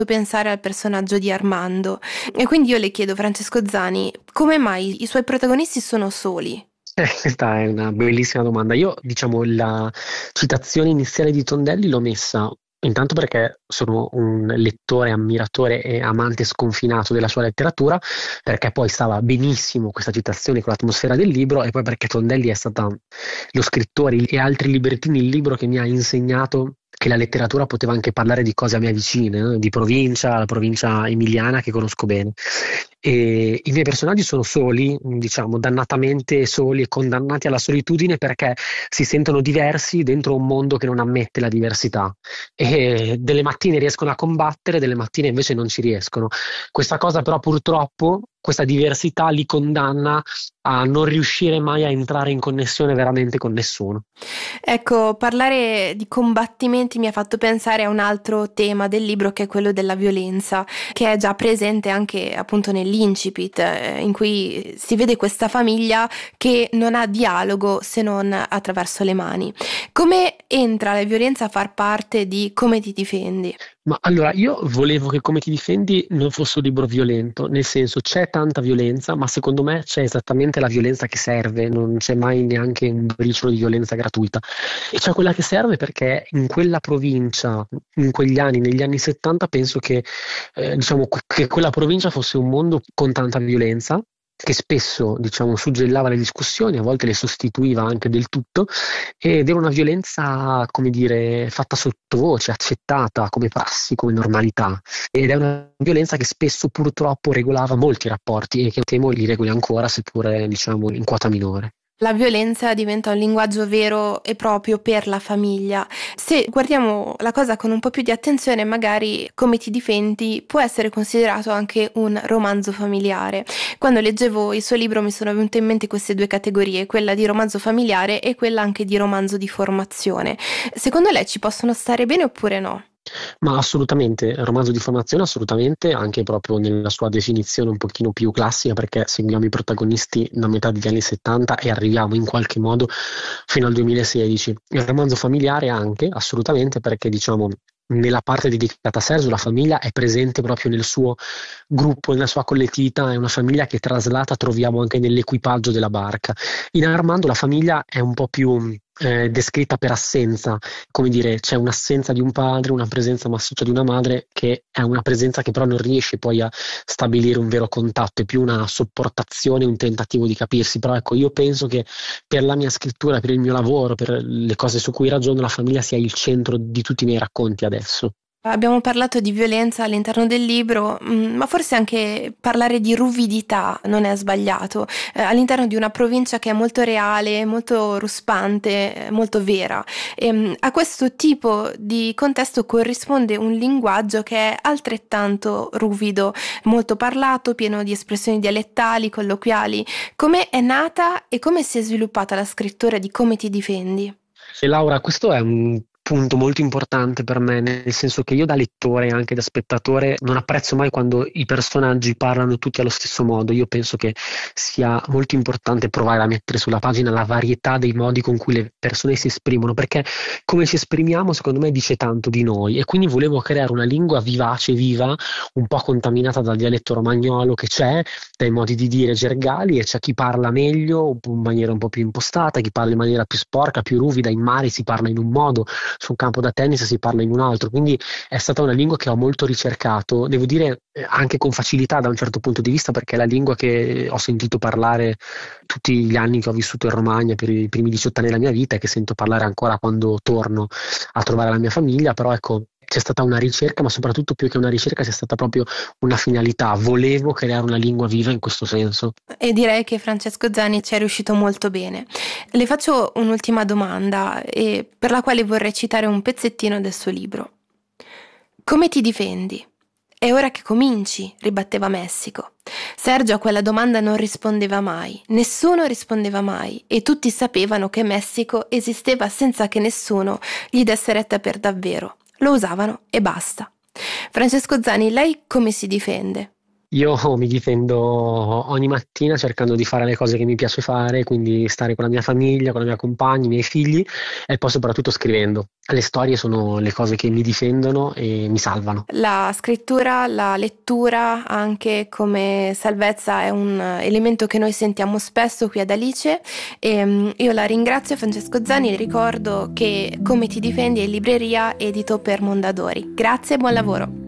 pensare al personaggio di Armando. E quindi io le chiedo, Francesco Zani, come mai i suoi protagonisti sono soli? Questa è una bellissima domanda. Io, diciamo, la citazione iniziale di Tondelli l'ho messa intanto perché sono un lettore, ammiratore e amante sconfinato della sua letteratura, perché poi stava benissimo questa citazione con l'atmosfera del libro, e poi perché Tondelli è stata lo scrittore e altri libertini, il libro che mi ha insegnato che la letteratura poteva anche parlare di cose a me vicine, di provincia, la provincia emiliana che conosco bene. E i miei personaggi sono soli, diciamo, dannatamente soli e condannati alla solitudine perché si sentono diversi dentro un mondo che non ammette la diversità. E delle mattine riescono a combattere, delle mattine invece non ci riescono. Questa cosa però purtroppo, questa diversità li condanna a non riuscire mai a entrare in connessione veramente con nessuno. Ecco, parlare di combattimenti mi ha fatto pensare a un altro tema del libro che è quello della violenza, che è già presente anche appunto nell'incipit, in cui si vede questa famiglia che non ha dialogo se non attraverso le mani. Come entra la violenza a far parte di come ti difendi? Ma allora, io volevo che Come ti difendi non fosse un libro violento, nel senso c'è tanta violenza, ma secondo me c'è esattamente la violenza che serve, non c'è mai neanche un briciolo di violenza gratuita. E c'è quella che serve perché in quella provincia, in quegli anni, negli anni 70, penso che, diciamo, che quella provincia fosse un mondo con tanta violenza, che spesso, diciamo, suggellava le discussioni, a volte le sostituiva anche del tutto, ed era una violenza, come dire, fatta sottovoce, accettata come prassi, come normalità. Ed è una violenza che spesso purtroppo regolava molti rapporti e che temo li regoli ancora, seppure, diciamo, in quota minore. La violenza diventa un linguaggio vero e proprio per la famiglia. Se guardiamo la cosa con un po' più di attenzione, magari come ti difendi può essere considerato anche un romanzo familiare. Quando leggevo il suo libro mi sono venute in mente queste due categorie, quella di romanzo familiare e quella anche di romanzo di formazione. Secondo lei ci possono stare bene oppure no? Ma assolutamente, romanzo di formazione assolutamente, anche proprio nella sua definizione un pochino più classica, perché seguiamo i protagonisti da metà degli anni 70 e arriviamo in qualche modo fino al 2016. Il romanzo familiare anche, assolutamente, perché diciamo nella parte dedicata a Sergio la famiglia è presente proprio nel suo gruppo, nella sua collettività, è una famiglia che traslata troviamo anche nell'equipaggio della barca. In Armando la famiglia è un po' più descritta per assenza, come dire, c'è un'assenza di un padre, una presenza massiccia di una madre, che è una presenza che però non riesce poi a stabilire un vero contatto, è più una sopportazione, un tentativo di capirsi. Però ecco, io penso che per la mia scrittura, per il mio lavoro, per le cose su cui ragiono, la famiglia sia il centro di tutti i miei racconti adesso. Abbiamo parlato di violenza all'interno del libro, ma forse anche parlare di ruvidità non è sbagliato, all'interno di una provincia che è molto reale, molto ruspante, molto vera. A questo tipo di contesto corrisponde un linguaggio che è altrettanto ruvido, molto parlato, pieno di espressioni dialettali, colloquiali. Come è nata e come si è sviluppata la scrittura di Come ti difendi? E Laura, questo è un punto molto importante per me, nel senso che io da lettore e anche da spettatore non apprezzo mai quando i personaggi parlano tutti allo stesso modo. Io penso che sia molto importante provare a mettere sulla pagina la varietà dei modi con cui le persone si esprimono, perché come ci esprimiamo, secondo me, dice tanto di noi. E quindi volevo creare una lingua vivace, viva, un po' contaminata dal dialetto romagnolo che c'è, dai modi di dire gergali, e c'è chi parla meglio, in maniera un po' più impostata, chi parla in maniera più sporca, più ruvida. In mare si parla in un modo, su un campo da tennis si parla in un altro, quindi è stata una lingua che ho molto ricercato, devo dire anche con facilità da un certo punto di vista, perché è la lingua che ho sentito parlare tutti gli anni che ho vissuto in Romagna, per i primi 18 anni della mia vita, e che sento parlare ancora quando torno a trovare la mia famiglia. Però ecco, c'è stata una ricerca, ma soprattutto più che una ricerca c'è stata proprio una finalità. Volevo creare una lingua viva in questo senso. E direi che Francesco Zani ci è riuscito molto bene. Le faccio un'ultima domanda per la quale vorrei citare un pezzettino del suo libro. Come ti difendi? È ora che cominci, ribatteva Messico. Sergio a quella domanda non rispondeva mai, nessuno rispondeva mai, e tutti sapevano che Messico esisteva senza che nessuno gli desse retta per davvero. Lo usavano e basta. Francesco Zani, lei come si difende? Io mi difendo ogni mattina cercando di fare le cose che mi piace fare, quindi stare con la mia famiglia, con la mia compagna, i miei figli e poi soprattutto scrivendo. Le storie sono le cose che mi difendono e mi salvano. La scrittura, la lettura anche come salvezza è un elemento che noi sentiamo spesso qui ad Alice e io la ringrazio Francesco Zani, ricordo che Come ti difendi è in libreria edito per Mondadori. Grazie e buon lavoro.